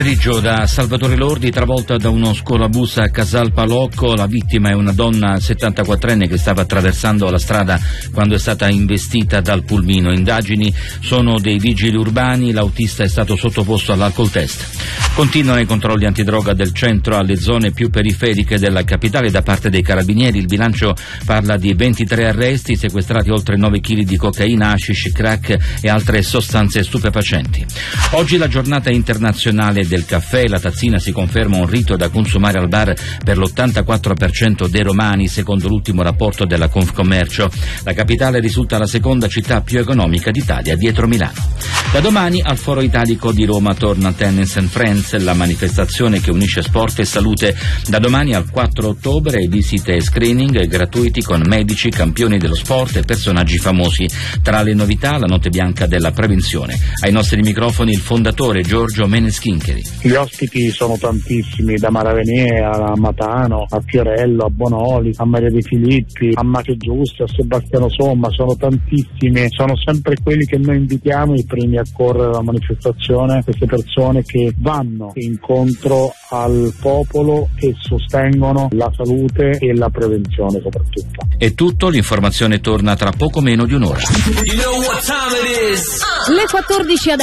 Da Salvatore Lordi, travolta da uno scolabus a Casal Palocco. La vittima è una donna 74enne che stava attraversando la strada quando è stata investita dal pulmino. Indagini sono dei vigili urbani, l'autista è stato sottoposto all'alcol test. Continuano i controlli antidroga del centro alle zone più periferiche della capitale da parte dei carabinieri. Il bilancio parla di 23 arresti, sequestrati oltre 9 kg di cocaina, hashish, crack e altre sostanze stupefacenti. Oggi la giornata internazionale del caffè. La tazzina si conferma un rito da consumare al bar per l'84% dei romani, secondo l'ultimo rapporto della Confcommercio. La capitale risulta la seconda città più economica d'Italia, dietro Milano. Da domani al Foro Italico di Roma torna Tennis and Friends, la manifestazione che unisce sport e salute. Da domani al 4 ottobre visite e screening gratuiti con medici, campioni dello sport e personaggi famosi. Tra le novità la notte bianca della prevenzione. Ai nostri microfoni il fondatore Giorgio Meneschincheri. Gli ospiti sono tantissimi, da Maravenier a Matano, a Fiorello, a Bonoli, a Maria De Filippi, a Mache Giusti, a Sebastiano Somma, sono tantissimi, sono sempre quelli che noi invitiamo i primi a correre alla manifestazione, queste persone che vanno incontro al popolo e sostengono la salute e la prevenzione soprattutto. È tutto, l'informazione torna tra poco meno di un'ora. Le 14 adesso.